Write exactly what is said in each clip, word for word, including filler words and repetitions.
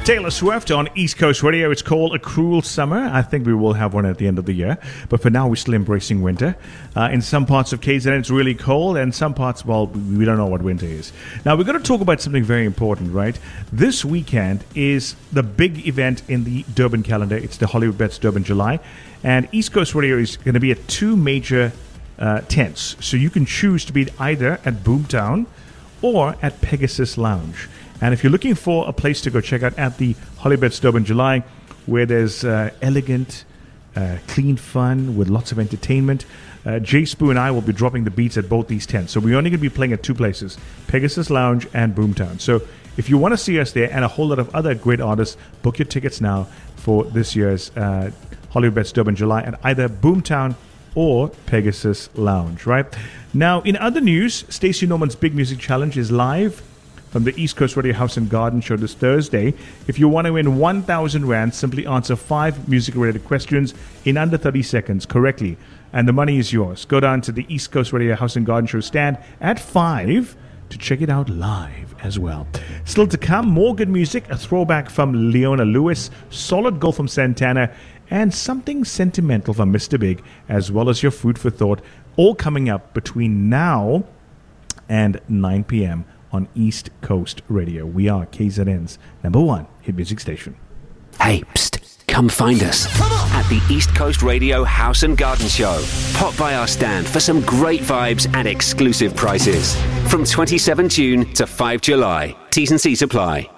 Taylor Swift on East Coast Radio. It's called A Cruel Summer. I think we will have one at the end of the year. But for now, we're still embracing winter. Uh, in some parts of K Z N, it's really cold. And some parts, well, we don't know what winter is. Now, we're going to talk about something very important, right? This weekend is the big event in the Durban calendar. It's the Hollywood Bets Durban July. And East Coast Radio is going to be at two major uh, tents. So you can choose to be either at Boomtown or at Pegasus Lounge. And if you're looking for a place to go check out at the Hollywood Durban July, where there's uh, elegant, uh, clean fun with lots of entertainment, uh, Jay Spoo and I will be dropping the beats at both these tents. So we're only going to be playing at two places, Pegasus Lounge and Boomtown. So if you want to see us there and a whole lot of other great artists, book your tickets now for this year's uh, Hollywood Durban July at either Boomtown or Pegasus Lounge, right? Now, in other news, Stacey Norman's Big Music Challenge is live from the East Coast Radio House and Garden Show this Thursday. If you want to win one thousand rand, simply answer five music-related questions in under thirty seconds correctly, and the money is yours. Go down to the East Coast Radio House and Garden Show stand at five to check it out live as well. Still to come, more good music, a throwback from Leona Lewis, solid gold from Santana, and something sentimental from Mister Big, as well as your food for thought, all coming up between now and nine p.m. on East Coast Radio. We are K Z N's number one hit music station. Hey, psst, come find us at the East Coast Radio House and Garden Show. Pop by our stand for some great vibes and exclusive prices. From twenty-seventh June to fifth July. T's and C's apply.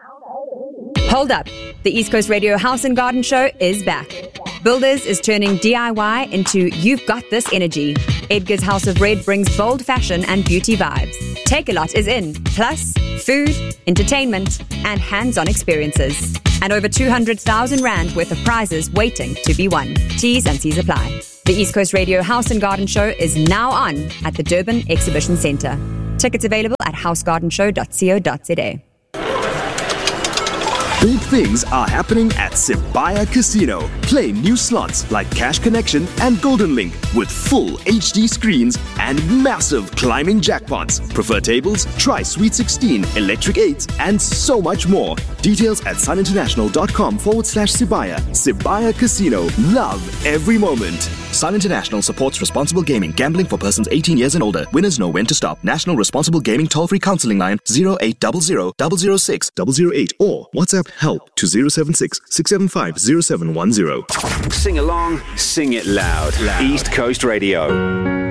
Hold up. The East Coast Radio House and Garden Show is back. Builders is turning D I Y into You've Got This energy. Edgar's House of Red brings bold fashion and beauty vibes. Take-A-Lot is in, plus food, entertainment, and hands-on experiences. And over two hundred thousand rand worth of prizes waiting to be won. T's and C's apply. The East Coast Radio House and Garden Show is now on at the Durban Exhibition Centre. Tickets available at house garden show dot co dot za. Big things are happening at Sibaya Casino. Play new slots like Cash Connection and Golden Link with full H D screens and massive climbing jackpots. Prefer tables? Try Sweet sixteen, Electric eight, and so much more. Details at suninternational.com forward slash Sibaya. Sibaya Casino. Love every moment. Sun International supports responsible gaming. Gambling for persons eighteen years and older. Winners know when to stop. National Responsible Gaming toll-free counseling line zero eight zero zero zero zero six zero zero eight or WhatsApp help to zero seven six six seven five zero seven one zero. Sing along, sing it loud. loud. East Coast Radio.